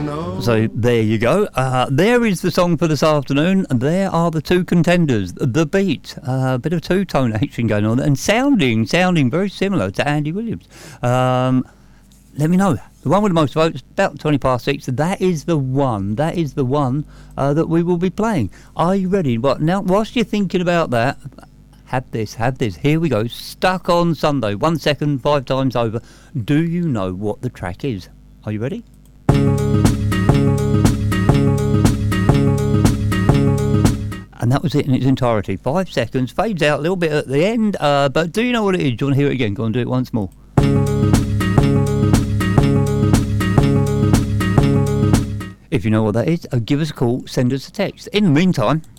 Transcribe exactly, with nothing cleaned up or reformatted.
no. So there you go. Uh, there is the song for this afternoon. There are the two contenders. The Beat, a uh, bit of two-tone action going on, and sounding, sounding very similar to Andy Williams. Um, let me know. The one with the most votes, about twenty past six. That is the one. That is the one uh, that we will be playing. Are you ready? What now? Whilst you're thinking about that, have this, have this. Here we go. Stuck on Sunday. One second, five times over. Do you know what the track is? Are you ready? And that was it in its entirety. Five seconds. Fades out a little bit at the end. Uh, but do you know what it is? Do you want to hear it again? Go and do it once more. If you know what that is, uh, give us a call, send us a text. In the meantime,